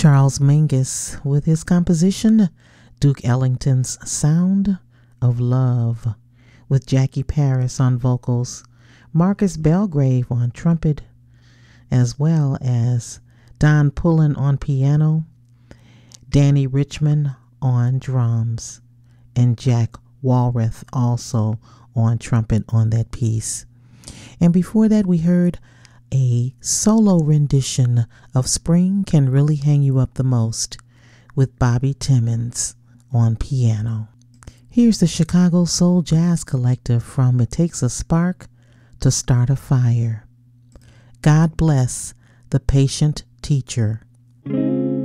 Charles Mingus with his composition Duke Ellington's Sound of Love, with Jackie Paris on vocals, Marcus Belgrave on trumpet, as well as Don Pullen on piano, Danny Richmond on drums, and Jack Walrath also on trumpet on that piece. And before that, we heard a solo rendition of Spring Can Really Hang You Up the Most with Bobby Timmons on piano. Here's the Chicago Soul Jazz Collective from It Takes a Spark to Start a Fire. God Bless the Patient Teacher.